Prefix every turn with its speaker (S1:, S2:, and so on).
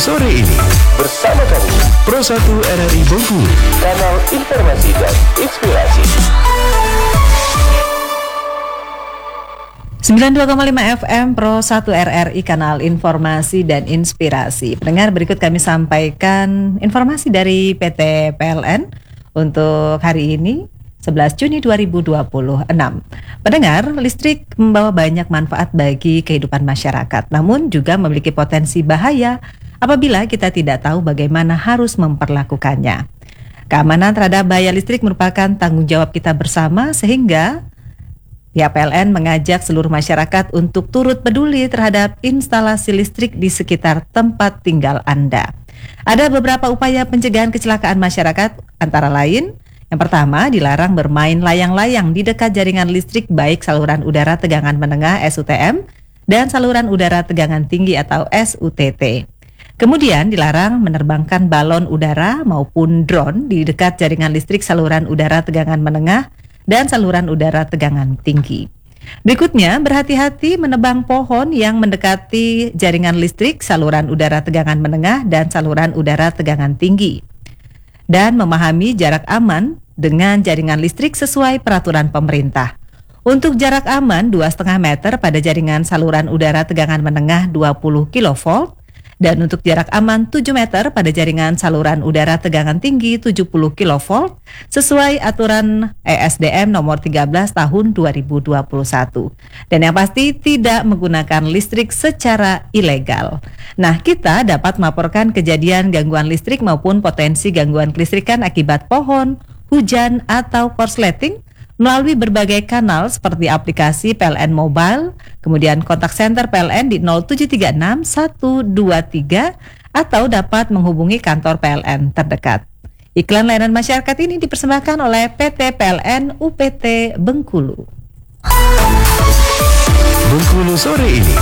S1: sore ini
S2: Bersama kami,
S1: Pro 1 RRI Bengkulu,
S2: kanal informasi dan inspirasi.
S3: 92,5 FM Pro 1 RRI, kanal informasi dan inspirasi. Pendengar, berikut kami sampaikan informasi dari PT PLN untuk hari ini 11 Juni 2026. Pendengar, listrik membawa banyak manfaat bagi kehidupan masyarakat, namun juga memiliki potensi bahaya apabila kita tidak tahu bagaimana harus memperlakukannya. Keamanan terhadap bahaya listrik merupakan tanggung jawab kita bersama, sehingga pihak PLN mengajak seluruh masyarakat untuk turut peduli terhadap instalasi listrik di sekitar tempat tinggal Anda. Ada beberapa upaya pencegahan kecelakaan masyarakat, antara lain: yang pertama, dilarang bermain layang-layang di dekat jaringan listrik, baik saluran udara tegangan menengah (SUTM) dan saluran udara tegangan tinggi atau SUTT. Kemudian dilarang menerbangkan balon udara maupun drone di dekat jaringan listrik, saluran udara tegangan menengah dan saluran udara tegangan tinggi. Berikutnya, berhati-hati menebang pohon yang mendekati jaringan listrik, saluran udara tegangan menengah dan saluran udara tegangan tinggi. Dan memahami jarak aman dengan jaringan listrik sesuai peraturan pemerintah. Untuk jarak aman 2,5 meter pada jaringan saluran udara tegangan menengah 20 kV dan untuk jarak aman 7 meter pada jaringan saluran udara tegangan tinggi 70 kV sesuai aturan ESDM nomor 13 tahun 2021. Dan yang pasti, tidak menggunakan listrik secara ilegal. Nah, kita dapat melaporkan kejadian gangguan listrik maupun potensi gangguan kelistrikan akibat pohon, hujan, atau korsleting melalui berbagai kanal seperti aplikasi PLN Mobile, kemudian kontak center PLN di 0736 123 atau dapat menghubungi kantor PLN terdekat. Iklan layanan masyarakat ini dipersembahkan oleh PT PLN UPT Bengkulu.
S1: Bengkulu sore ini